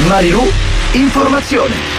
Marilù Informazione.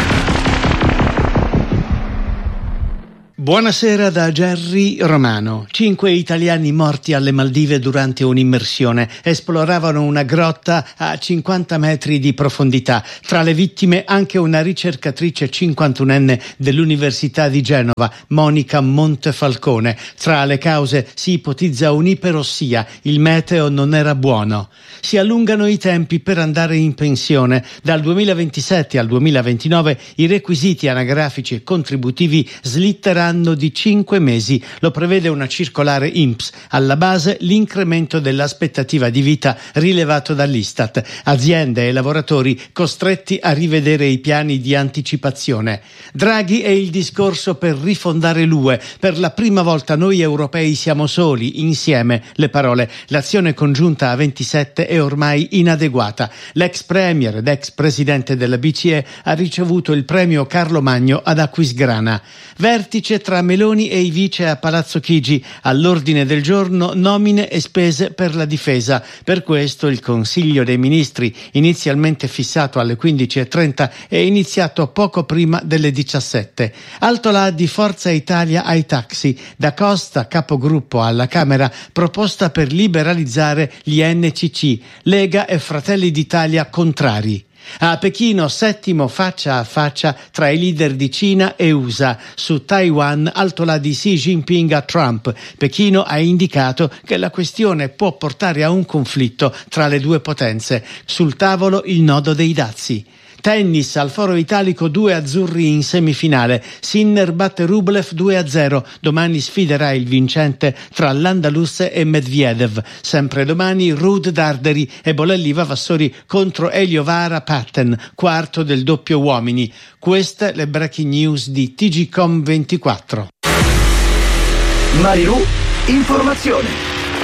Buonasera da Gerry Romano. 5 italiani morti alle Maldive durante un'immersione. Esploravano una grotta a 50 metri di profondità. Tra le vittime anche una ricercatrice 51enne dell'Università di Genova, Monica Montefalcone. Tra le cause si ipotizza un'iperossia. Il meteo non era buono. Si allungano i tempi per andare in pensione. Dal 2027 al 2029 i requisiti anagrafici e contributivi slitteranno di 5 mesi, lo prevede una circolare INPS. Alla base l'incremento dell'aspettativa di vita rilevato dall'Istat. Aziende e lavoratori costretti a rivedere i piani di anticipazione. Draghi e il discorso per rifondare l'UE. Per la prima volta noi europei siamo soli, insieme. Le parole. L'azione congiunta a 27 è ormai inadeguata. L'ex premier ed ex presidente della BCE ha ricevuto il premio Carlo Magno ad Aquisgrana. Vertice tra Meloni e i vice a Palazzo Chigi. All'ordine del giorno nomine e spese per la difesa. Per questo il Consiglio dei Ministri, inizialmente fissato alle 15:30, è iniziato poco prima delle 17. Alto là di Forza Italia ai taxi. Da Costa, capogruppo alla Camera, proposta per liberalizzare gli NCC. Lega e Fratelli d'Italia contrari. A Pechino, settimo faccia a faccia tra i leader di Cina e USA. Su Taiwan, alto là di Xi Jinping a Trump. Pechino ha indicato che la questione può portare a un conflitto tra le due potenze. Sul tavolo il nodo dei dazi. Tennis, al Foro Italico 2 azzurri in semifinale. Sinner batte Rublev 2-0. Domani sfiderà il vincente tra l'Andalus e Medvedev. Sempre domani Ruud Darderi e Bolelli Vavassori contro Elio Vara Patten, quarto del doppio uomini. Queste le breaking news di TGcom 24. Marilù Informazione.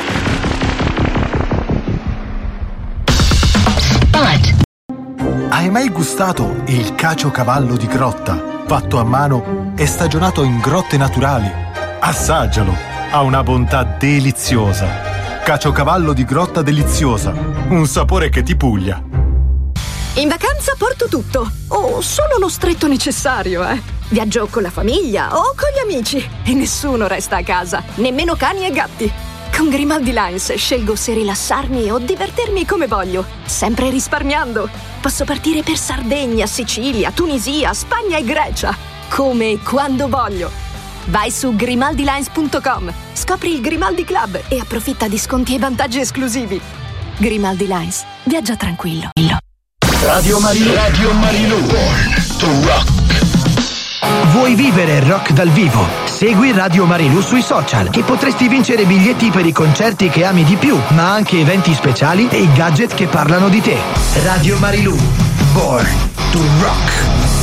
Hai mai gustato il caciocavallo di grotta, fatto a mano e stagionato in grotte naturali? Assaggialo, ha una bontà deliziosa. Caciocavallo di grotta deliziosa, un sapore che ti puglia. In vacanza porto tutto, o solo lo stretto necessario, Viaggio con la famiglia o con gli amici e nessuno resta a casa, nemmeno cani e gatti. Con Grimaldi Lines scelgo se rilassarmi o divertirmi come voglio, sempre risparmiando. Posso partire per Sardegna, Sicilia, Tunisia, Spagna e Grecia, come e quando voglio. Vai su grimaldilines.com, scopri il Grimaldi Club e approfitta di sconti e vantaggi esclusivi. Grimaldi Lines, viaggia tranquillo. Radio Marilù. Radio Marilù. Born to rock. Vuoi vivere il rock dal vivo? Segui Radio Marilù sui social, che potresti vincere biglietti per i concerti che ami di più, ma anche eventi speciali e i gadget che parlano di te. Radio Marilù. Born to rock.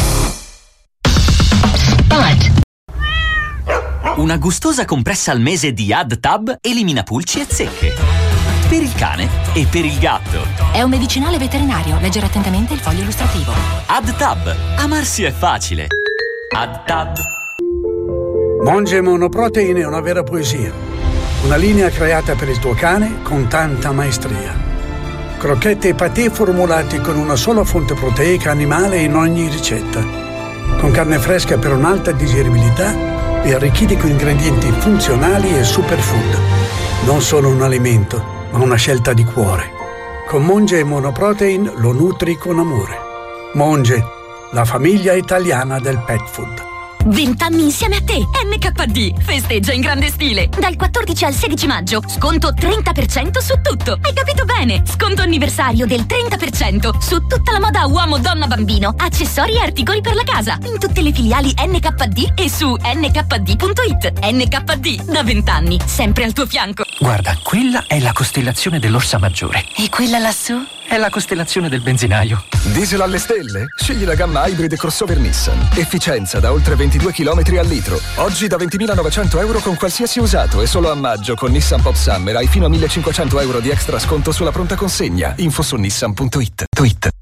Una gustosa compressa al mese di AddTab elimina pulci e zecche. Per il cane e per il gatto. È un medicinale veterinario. Leggere attentamente il foglio illustrativo. AddTab. Amarsi è facile. AddTab. Monge Monoprotein è una vera poesia. Una linea creata per il tuo cane con tanta maestria. Crocchette e patè formulati con una sola fonte proteica animale in ogni ricetta. Con carne fresca per un'alta digeribilità e arricchiti con ingredienti funzionali e superfood. Non solo un alimento, ma una scelta di cuore. Con Monge Monoprotein lo nutri con amore. Monge, la famiglia italiana del pet food. 20 anni insieme a te. NKD festeggia in grande stile. Dal 14 al 16 maggio sconto 30% su tutto. Hai capito bene? Sconto anniversario del 30% su tutta la moda uomo, donna, bambino, accessori e articoli per la casa, in tutte le filiali NKD e su nkd.it. NKD, da 20 anni, sempre al tuo fianco. Guarda, quella è la costellazione dell'Orsa Maggiore. E quella lassù? È la costellazione del benzinaio. Diesel alle stelle? Scegli la gamma hybrid crossover Nissan. Efficienza da oltre 22 km al litro. Oggi da 20.900 euro con qualsiasi usato e solo a maggio con Nissan Pop Summer hai fino a 1.500 euro di extra sconto sulla pronta consegna. Info su nissan.it.